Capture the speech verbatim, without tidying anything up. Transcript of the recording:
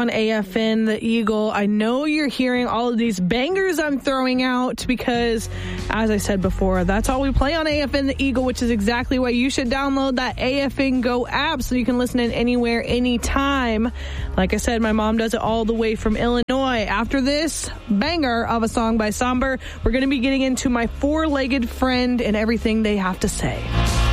on A F N The Eagle. I know you're hearing all of these bangers I'm throwing out because, as I said before, that's all we play on A F N The Eagle, which is exactly why you should download that A F N Go app so you can listen in anywhere, anytime. Like I said, my mom does it all the way from Illinois. After this banger of a song by Somber, we're going to be getting into my four-legged friend and everything they have to say.